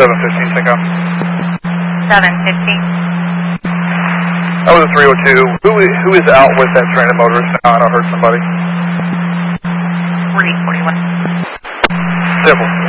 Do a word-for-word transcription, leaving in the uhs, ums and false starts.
seven fifteen, Synco. seven fifty. That was a three oh two. Who, who is out with that stranded motorist now? I know I heard somebody. three forty-one. Simple.